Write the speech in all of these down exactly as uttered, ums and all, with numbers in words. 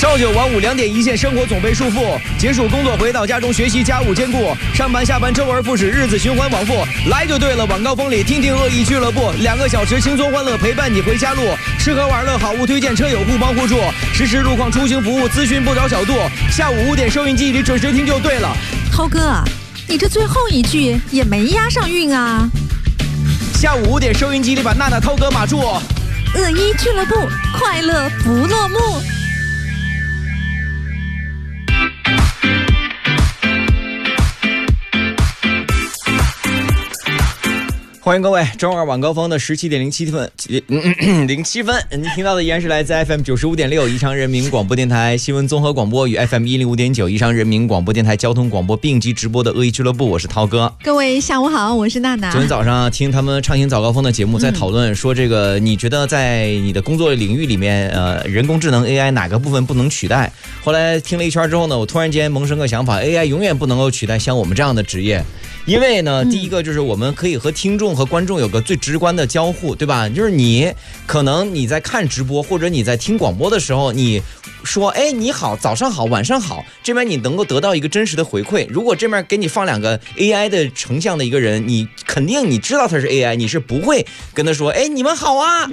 朝九晚五两点一线，生活总被束缚。结束工作回到家中，学习家务兼顾，上班下班周而复始，日子循环往复。来就对了，晚高峰里听听恶意俱乐部，两个小时轻松欢乐陪伴你回家路。吃喝玩乐好物推荐，车友互帮互助，实时路况出行服务咨询不着小度。下午五点收音机里准时听就对了。 涛哥，你这最后一句也没押上韵啊。 下午五点收音机里把娜娜、涛哥码住。 恶意俱乐部，快乐不落幕。 欢迎各位，周二晚高峰的十七点零七分，零七分，您听到的依然是来自 F M 九十五点六宜昌人民广播电台新闻综合广播与 F M 一零五点九宜昌人民广播电台交通广播并机直播的恶意俱乐部，我是涛哥。 各位下午好，我是娜娜。 昨天早上听他们畅行早高峰的节目，在讨论说这个，你觉得在你的工作领域里面，呃，人工智能 A I 哪个部分不能取代？后来听了一圈之后呢，我突然间萌生个想法 ，A I 永远不能够取代像我们这样的职业。因为呢，第一个就是我们可以和听众和观众有个最直观的交互，对吧？就是你可能你在看直播或者你在听广播的时候，你说哎你好，早上好，晚上好，这边你能够得到一个真实的回馈。如果这边给你放两个 A I 的成像的一个人，你肯定你知道他是 A I， 你是不会跟他说哎你们好啊。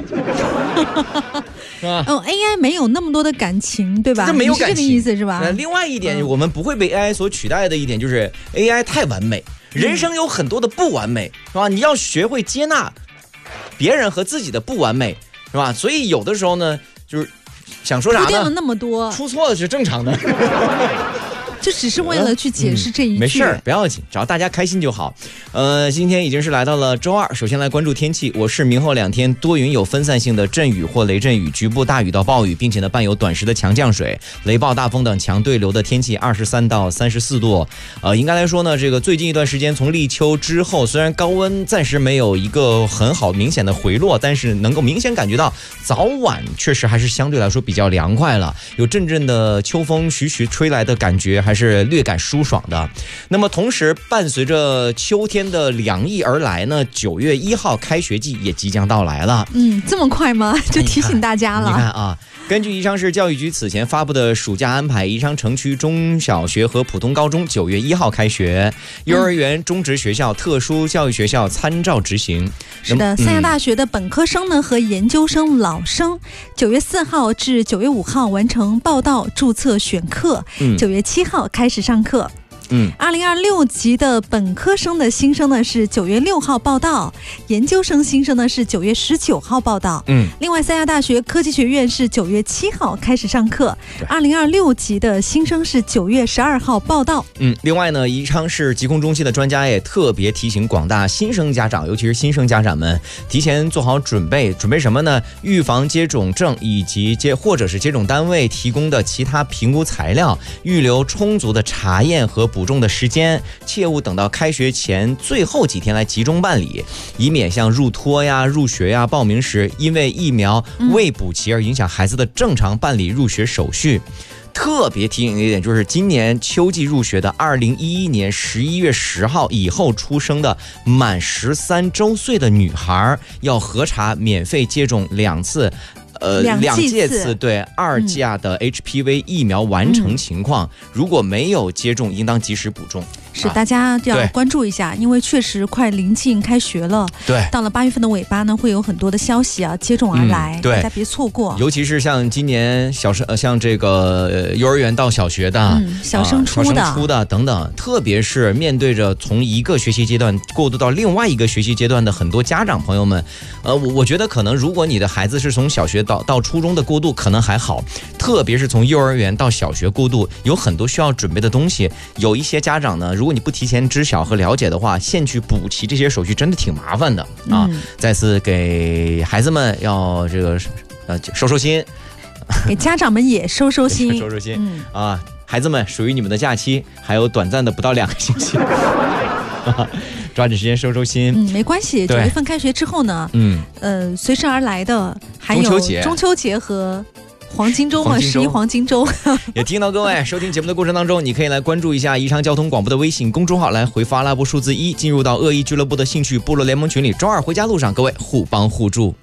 哦 ，A I 没有那么多的感情，对吧？ 这没有感情， 是这个意思是吧？ 另外一点，我们不会被 A I 所取代的一点就是 A I 太完美。人生有很多的不完美，是吧？你要学会接纳别人和自己的不完美，是吧？所以有的时候呢，就是想说啥呢？ 铺垫了那么多， 出错了是正常的。 就只是为了去解释这一句、 嗯、没事不要紧，只要大家开心就好。呃，今天已经是来到了周二，首先来关注天气。我市明后两天多云有分散性的阵雨或雷阵雨，局部大雨到暴雨，并且呢伴有短时的强降水、雷暴、大风等强对流的天气，二十三到三十四度。呃，应该来说呢，这个最近一段时间从立秋之后，虽然高温暂时没有一个很好明显的回落，但是能够明显感觉到早晚确实还是相对来说比较凉快了，有阵阵的秋风徐徐吹来的感觉，还是略感舒爽的。那么同时伴随着秋天的凉意而来呢，九月一号开学季也即将到来了。 嗯，这么快吗？就提醒大家了。 你看啊，根据宜昌市教育局此前发布的暑假安排，宜昌城区中小学和普通高中九月一号开学，幼儿园、中职学校、特殊教育学校参照执行。 是的，三亚大学的本科生呢和研究生老生，九月四号至九月五号完成报到、注册、选课，九月七号开始上课。嗯，二零二六级的本科生的新生呢是九月六号报到，研究生新生呢是九月十九号报到。嗯，另外三亚大学科技学院是九月七号开始上课，二零二六级的新生是九月十二号报到。 嗯，另外呢，宜昌市疾控中心的专家也特别提醒广大新生家长，尤其是新生家长们，提前做好准备，准备什么呢？预防接种证以及接或者是接种单位提供的其他评估材料，预留充足的查验和补种的时间，切勿等到开学前最后几天来集中办理，以免像入托呀、入学呀、报名时因为疫苗未补齐而影响孩子的正常办理入学手续。特别提醒的一点就是，今年秋季入学的二零一一年十一月十号以后出生的满十三周岁的女孩，要核查免费接种两次。呃，两届次对二价的 H P V 疫苗完成情况，嗯、如果没有接种，应当及时补种。 是，大家要关注一下，因为确实快临近开学了。 对， 到了八月份的尾巴呢，会有很多的消息啊接踵而来，嗯、大家别错过。 尤其是像今年小升呃，像这个、呃、幼儿园到小学的、 嗯、小升初的、 呃、小升初的等等，特别是面对着从一个学习阶段过渡到另外一个学习阶段的很多家长朋友们，呃，我我觉得可能如果你的孩子是从小学到到初中的过渡，可能还好，特别是从幼儿园到小学过渡，有很多需要准备的东西。有一些家长呢，如果你不提前知晓和了解的话，现去补齐这些手续真的挺麻烦的啊！嗯、再次给孩子们要这个呃收收心， 给家长们也收收心， 收收心、嗯、啊！孩子们，属于你们的假期还有短暂的不到两个星期。抓紧时间收收心。 嗯，没关系。九月份开学之后呢，嗯，呃，随之而来的还有中秋节、中秋节和黄金周嘛，十一黄金周。 也听到各位收听节目的过程当中，你可以来关注一下宜昌交通广播的微信公众号，来回发阿拉伯数字一，进入到恶意俱乐部的兴趣部落联盟群里。周二回家路上，各位互帮互助。